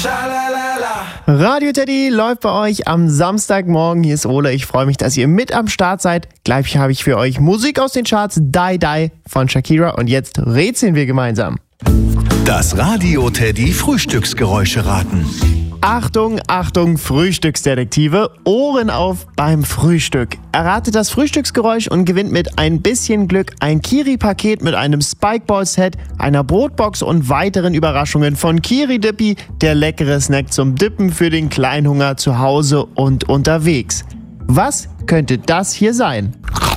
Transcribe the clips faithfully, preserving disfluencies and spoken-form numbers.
Radio Teddy läuft bei euch am Samstagmorgen. Hier ist Ole. Ich freue mich, dass ihr mit am Start seid. Gleich habe ich für euch Musik aus den Charts, Die Die von Shakira. Und jetzt rätseln wir gemeinsam. Das Radio Teddy Frühstücksgeräusche raten. Achtung, Achtung, Frühstücksdetektive, Ohren auf beim Frühstück. Erratet das Frühstücksgeräusch und gewinnt mit ein bisschen Glück ein Kiri-Paket mit einem Spikeball-Set, einer Brotbox und weiteren Überraschungen von Kiri Dippy, der leckere Snack zum Dippen für den Kleinhunger zu Hause und unterwegs. Was könnte das hier sein?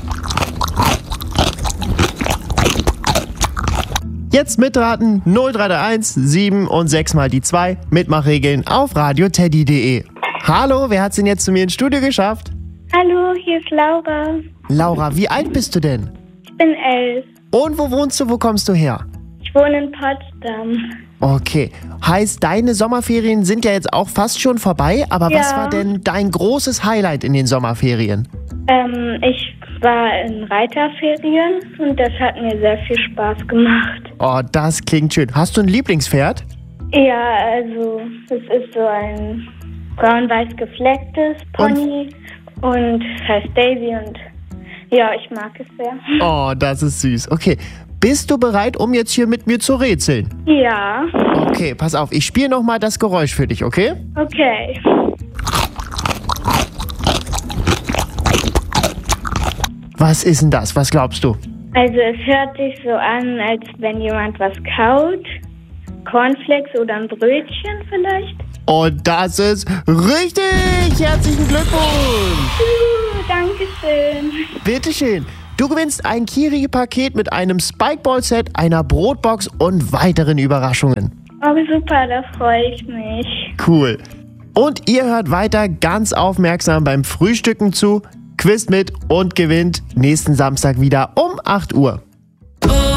Jetzt mitraten null drei drei eins sieben und sechs mal die zwei. Mitmachregeln auf radioteddy punkt de. Hallo, wer hat's denn jetzt zu mir ins Studio geschafft? Hallo, hier ist Laura. Laura, wie alt bist du denn? Ich bin elf. Und wo wohnst du, wo kommst du her? Ich wohne in Potsdam. Okay, heißt deine Sommerferien sind ja jetzt auch fast schon vorbei, aber Ja. was war denn dein großes Highlight in den Sommerferien? Ähm, ich war in Reiterferien und das hat mir sehr viel Spaß gemacht. Oh, das klingt schön. Hast du ein Lieblingspferd? Ja, also es ist so ein braun-weiß geflecktes Pony und es heißt Daisy und ja, ich mag es sehr. Oh, das ist süß. Okay, bist du bereit, um jetzt hier mit mir zu rätseln? Ja, Okay, pass auf, ich spiele nochmal das Geräusch für dich, okay? okay. Was ist denn das? Was glaubst du? Also es hört sich so an, als wenn jemand was kaut. Cornflakes oder ein Brötchen vielleicht. Und das ist richtig! Herzlichen Glückwunsch! Uh, Dankeschön. Bitteschön. Du gewinnst ein Kiri-Paket mit einem Spikeball-Set, einer Brotbox und weiteren Überraschungen. Oh, super, da freue ich mich. Cool. Und ihr hört weiter ganz aufmerksam beim Frühstücken zu, quizt mit und gewinnt nächsten Samstag wieder um acht Uhr.